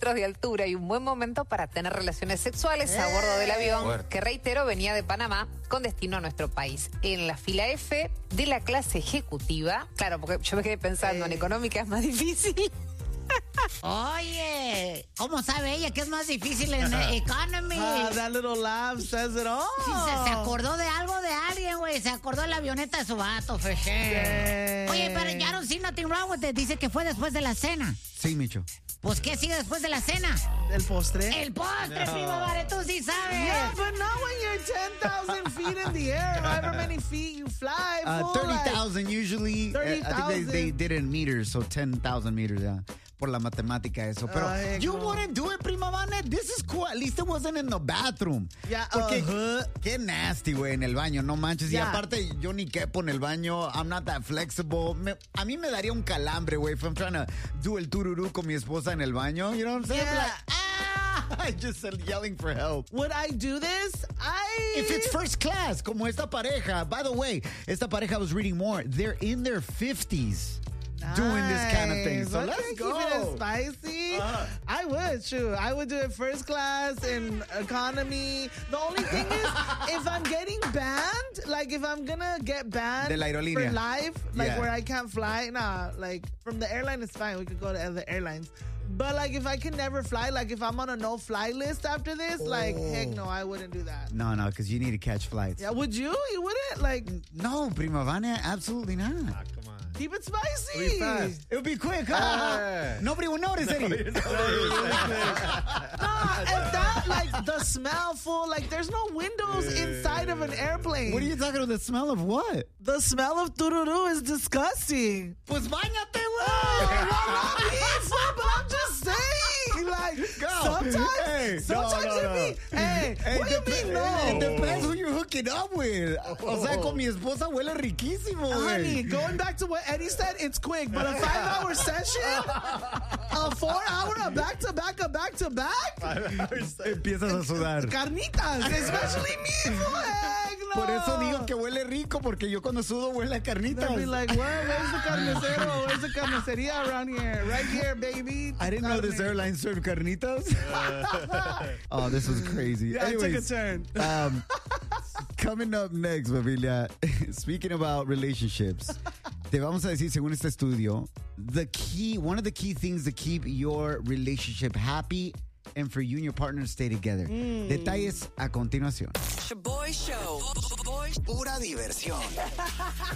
metros de altura y un buen momento para tener relaciones sexuales a bordo del avión, Fuerte. que reitero, venía de Panamá con destino a nuestro país. En la fila F de la clase ejecutiva, claro, porque yo me quedé pensando, en económica es más difícil. Oye, ¿cómo sabe ella que es más difícil en Economy? That little laugh says it all. Sí, se acordó de algo de alguien, güey. Se acordó de la avioneta de su vato, for sure. Yeah. Oye, pero I don't see nothing wrong with it. Dice que fue después de la cena. Sí, Micho. Pues, ¿qué sigue después de la cena? El postre. El postre, primo Vare, tú sí sabes. Yeah, but not when you're 10,000 feet in the air. However many feet you fly. fool, 30,000 usually. I think 30,000. they did it in meters, so 10,000 meters, yeah. Por la matemática eso. Pero Ay, you no. wouldn't do it, prima Vane. This is cool. At least it wasn't in the bathroom. Yeah, Porque qué nasty, güey, en el baño. No manches. Y Yeah. aparte, yo ni quepo en el baño. I'm not that flexible. A mí me daría un calambre, güey, if I'm trying to do el tururú con mi esposa en el baño. You know what I'm saying? Yeah. Like, I just yelling for help. Would I do this? If it's first class, como esta pareja. By the way, esta pareja, I was reading more. They're in their 50s. Doing this kind of thing. So Okay, let's keep go. it spicy. I would, true. I would do it first class in economy. The only thing is, if I'm getting banned, like if I'm gonna get banned De la aerolínea. for life, like Yeah. where I can't fly, nah, like from the airline is fine. We could go to other airlines. But like if I can never fly, like if I'm on a no-fly list after this, like heck no, I wouldn't do that. No, because you need to catch flights. Yeah, would you? You wouldn't? Like, No, prima Vane, absolutely not. keep it spicy. Be fast. It would be quick. Nobody will notice it. Nah, and that, like, the smell, fool, like, there's no windows inside of an airplane. What are you talking about? The smell of what? The smell of tururú is disgusting. Pues bañate, Not me, fool, but I'm just saying. Like, sometimes you mean, hey, what do you mean, It no? depends who you're hooking up with. O sea, con mi esposa huele riquísimo, Honey, güey. going back to what Eddie said, it's quick, but a 5-hour session, a 4-hour, a back-to-back, Empiezas a sudar. carnitas, especially me, fool, heck no. Por eso digo que huele rico, porque yo cuando sudo huele a carnitas. I'd be like, where's the carnicero? Where's the carniceria around here? Right here, baby. I didn't know this airline served carnitas. Oh, this was crazy. Yeah, Anyways, I took a turn. Coming up next, familia, speaking about relationships, te vamos a decir, según este estudio, one of the key things to keep your relationship happy and for you and your partner to stay together. Detalles a continuación. Shaboy Show. Pura diversión.